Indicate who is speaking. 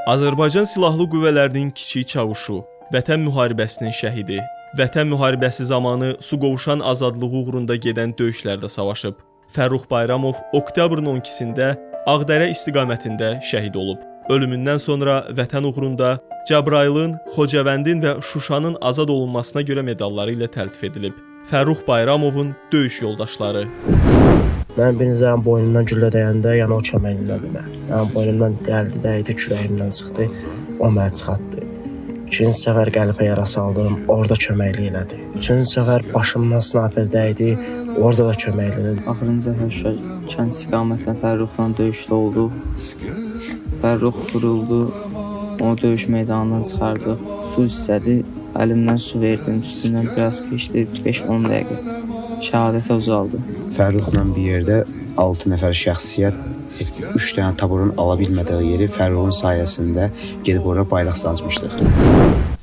Speaker 1: Azərbaycan Silahlı Qüvvələrinin kiçik çavuşu, Vətən müharibəsinin şəhidi, Vətən müharibəsi zamanı su qovuşan azadlığı uğrunda gedən döyüşlərdə savaşıb. Fərrux Bayramov oktyabrın 12-sində Ağdərə istiqamətində şəhid olub. Ölümündən sonra Vətən uğrunda Cəbrayılın, Xocavəndin və Şuşanın azad olunmasına görə medalları ilə təltif edilib. Fərrux Bayramovun döyüş yoldaşları.
Speaker 2: Mən birinci zaman boynumdan güllə dəyəndə, yəni o köməyimdədir mən. Yəni boynumdan gəldi, dəydi, kürəyimdən çıxdı, o məni çıxartdı. İkinci səfər qəlbə yara saldım, orada köməklik elədi. Üçüncü səfər başımdan snayper dəydi, orada da köməklik elədi.
Speaker 3: Axırıncı səfər Şuşa kənd istiqamətlə Fərruxla döyüşdə olduq. Fərrux vuruldu, onu döyüş meydanından çıxardıq. Su istədi, əlimdən su verdim, üstündən biraz keçdi, 5-10 dəqiqə. Şəhadətə uzaldı.
Speaker 4: Fərruxla bir yerdə 6 nəfər şəxsiyyət 3 dənə taburun ala bilmədiyi yeri Fərruxun sayəsində gedib oraya bayraq sancmışdıq.